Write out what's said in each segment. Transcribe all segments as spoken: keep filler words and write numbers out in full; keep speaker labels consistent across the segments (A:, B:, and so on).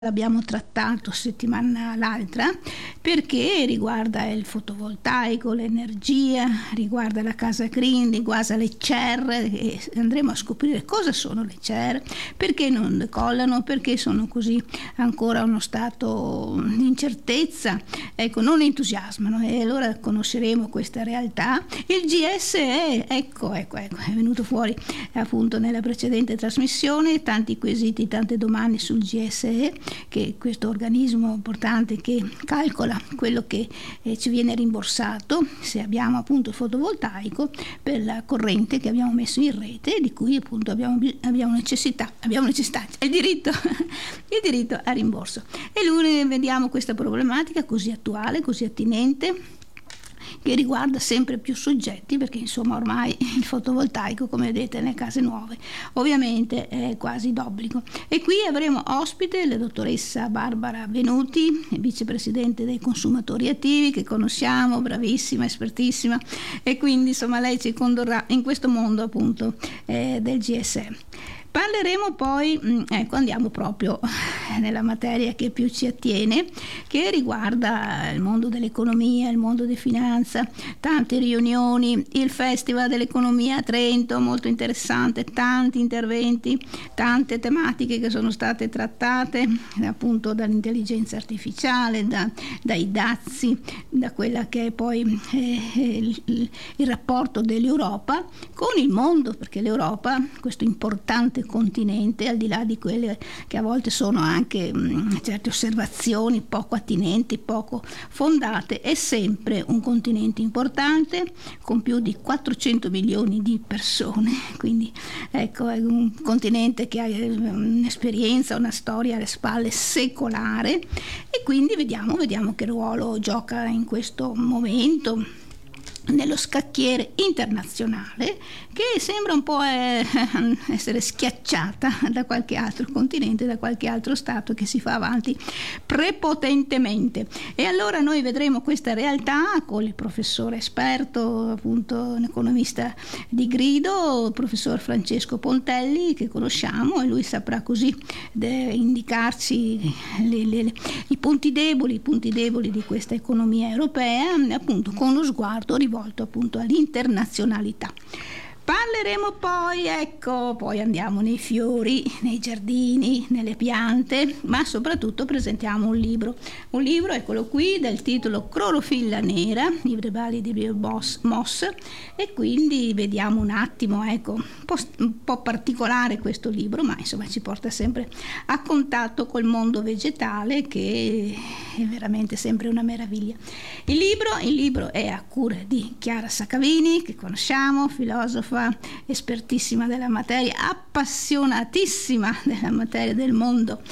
A: L'abbiamo trattato settimana l'altra perché riguarda il fotovoltaico, l'energia, riguarda la casa green, riguarda le serre e andremo a scoprire cosa sono le serre, perché non decollano, perché sono così ancora uno stato di incertezza, ecco, non entusiasmano, e allora conosceremo questa realtà. Il G S E, ecco, ecco, ecco, è venuto fuori appunto nella precedente trasmissione, tanti quesiti, tante domande sul G S E, che è questo organismo importante che calcola quello che eh, ci viene rimborsato se abbiamo appunto il fotovoltaico per la corrente che abbiamo messo in rete, di cui appunto abbiamo, abbiamo necessità, abbiamo necessità, il diritto, il diritto a rimborso. E lui vediamo questa problematica così attuale, così attinente, che riguarda sempre più soggetti, perché insomma ormai il fotovoltaico, come vedete, nelle case nuove ovviamente è quasi d'obbligo. E qui avremo ospite la dottoressa Barbara Venuti, vicepresidente dei consumatori attivi, che conosciamo, bravissima, espertissima, e quindi insomma lei ci condurrà in questo mondo appunto eh, del G S E. Parleremo poi, ecco, andiamo proprio nella materia che più ci attiene, che riguarda il mondo dell'economia, il mondo di finanza, tante riunioni, il Festival dell'Economia a Trento, molto interessante, tanti interventi, tante tematiche che sono state trattate appunto dall'intelligenza artificiale, da, dai dazi, da quella che è poi eh, il, il rapporto dell'Europa con il mondo, perché l'Europa, questo importante continente, al di là di quelle che a volte sono anche mh, certe osservazioni poco attinenti, poco fondate, è sempre un continente importante con più di quattrocento milioni di persone, quindi ecco, è un continente che ha un'esperienza, una storia alle spalle secolare, e quindi vediamo, vediamo che ruolo gioca in questo momento nello scacchiere internazionale, che sembra un po' eh, essere schiacciata da qualche altro continente, da qualche altro stato che si fa avanti prepotentemente. E allora noi vedremo questa realtà con il professore esperto, appunto un economista di grido, il professor Francesco Pontelli, che conosciamo, e lui saprà così de- indicarci le, le, le, i punti deboli, i punti deboli di questa economia europea, appunto con lo sguardo rivolto appunto all'internazionalità. Parleremo poi, ecco, poi andiamo nei fiori, nei giardini, nelle piante, ma soprattutto presentiamo un libro. Un libro, eccolo qui, dal titolo Clorofilla nera, i verbali di Bill Moss, e quindi vediamo un attimo, ecco, un po', un po' particolare questo libro, ma insomma ci porta sempre a contatto col mondo vegetale, che è veramente sempre una meraviglia. Il libro, il libro è a cura di Chiara Saccavini, che conosciamo, filosofa, espertissima della materia, appassionatissima della materia del mondo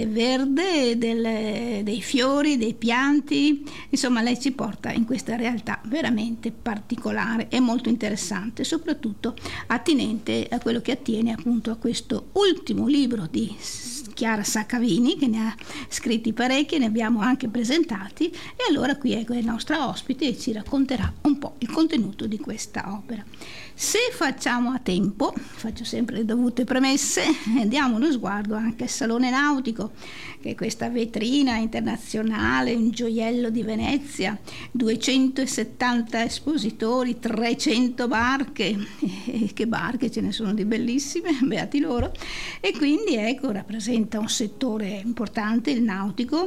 A: verde, del, dei fiori, dei pianti, insomma lei ci porta in questa realtà veramente particolare e molto interessante, soprattutto attinente a quello che attiene appunto a questo ultimo libro di Chiara Saccavini, che ne ha scritti parecchi, ne abbiamo anche presentati, e allora qui è la nostra ospite e ci racconterà un po' il contenuto di questa opera. Se facciamo a tempo, faccio sempre le dovute premesse, diamo uno sguardo anche al Salone Nautico, che è questa vetrina internazionale, un gioiello di Venezia, duecentosettanta espositori, trecento barche, e che barche, ce ne sono di bellissime, beati loro, e quindi ecco, rappresenta un settore importante, il nautico,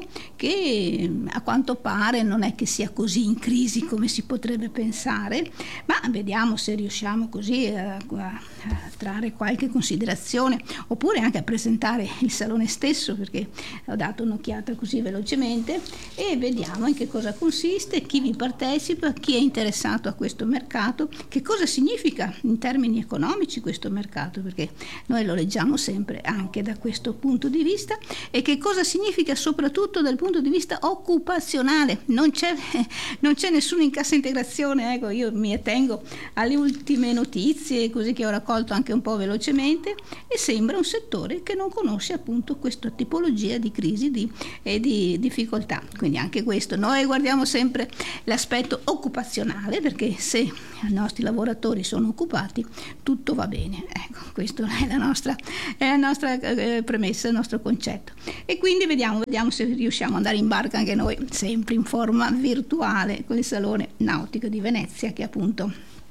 A: che a quanto pare non è che sia così in crisi come si potrebbe pensare, ma vediamo se riusciamo così a, a, a trarre qualche considerazione, oppure anche a presentare il salone stesso, perché ho dato un'occhiata così velocemente, e vediamo in che cosa consiste, chi vi partecipa, chi è interessato a questo mercato, che cosa significa in termini economici questo mercato, perché noi lo leggiamo sempre anche da questo punto di vista, e che cosa significa soprattutto dal punto di vista occupazionale. Non c'è, non c'è nessuna in cassa integrazione, ecco, io mi attengo alle ultime notizie così che ho raccolto anche un po' velocemente, e sembra un settore che non conosce appunto questa tipologia di crisi di, e di difficoltà. Quindi anche questo, noi guardiamo sempre l'aspetto occupazionale, perché se i nostri lavoratori sono occupati tutto va bene, ecco, questa è la nostra, è la nostra eh, premessa. nostro concetto. E quindi vediamo, vediamo se riusciamo ad andare in barca anche noi, sempre in forma virtuale, con il Salone Nautico di Venezia, che appunto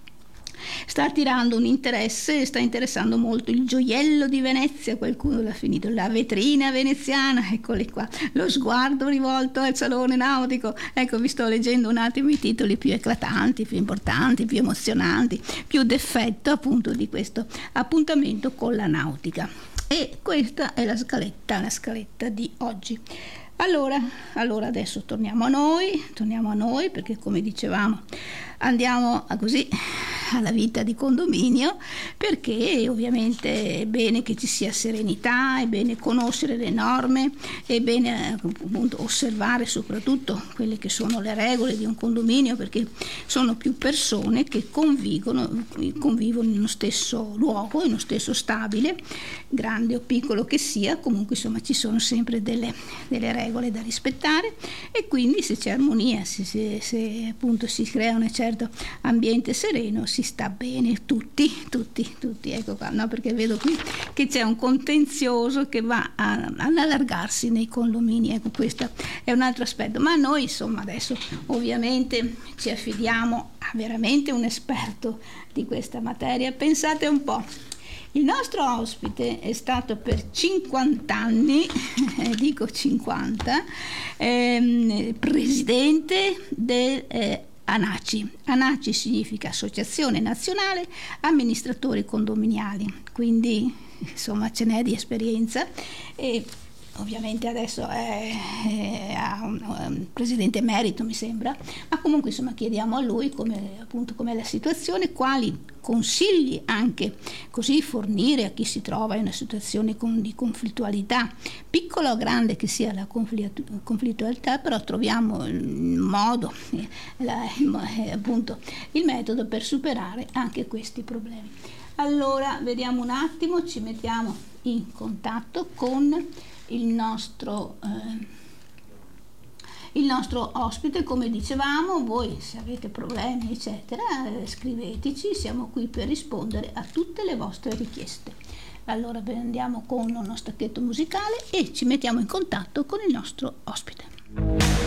A: sta attirando un interesse, sta interessando molto il gioiello di Venezia, qualcuno l'ha finito, la vetrina veneziana, eccoli qua, lo sguardo rivolto al Salone Nautico. Ecco, vi sto leggendo un attimo i titoli più eclatanti, più importanti, più emozionanti, più d'effetto appunto di questo appuntamento con la nautica. E questa è la scaletta, la scaletta di oggi. Allora, allora adesso torniamo a noi, torniamo a noi perché come dicevamo andiamo a così alla vita di condominio, perché ovviamente è bene che ci sia serenità, è bene conoscere le norme, è bene appunto osservare soprattutto quelle che sono le regole di un condominio, perché sono più persone che convivono, convivono in uno stesso luogo, in uno stesso stabile, grande o piccolo che sia, comunque insomma ci sono sempre delle, delle regole da rispettare, e quindi se c'è armonia, se, se, se appunto si crea un certo ambiente sereno, si sta bene tutti, tutti, tutti, ecco qua, no? Perché vedo qui che c'è un contenzioso che va a, ad allargarsi nei condomini, ecco, questo è un altro aspetto, ma noi insomma adesso ovviamente ci affidiamo a veramente un esperto di questa materia. Pensate un po', il nostro ospite è stato per cinquanta anni, eh, dico cinquanta, ehm, presidente del eh, ANACI. ANACI significa Associazione Nazionale Amministratori Condominiali, quindi insomma ce n'è di esperienza, e ovviamente adesso è, è un, un presidente emerito mi sembra, ma comunque insomma chiediamo a lui come appunto com'è la situazione, quali consigli anche così fornire a chi si trova in una situazione con, di conflittualità, piccola o grande che sia la conflittualità, però troviamo il modo, la, appunto il metodo per superare anche questi problemi. Allora vediamo un attimo, ci mettiamo in contatto con il nostro eh, il nostro ospite. Come dicevamo, voi se avete problemi eccetera eh, scriveteci, siamo qui per rispondere a tutte le vostre richieste. Allora andiamo con uno stacchetto musicale e ci mettiamo in contatto con il nostro ospite.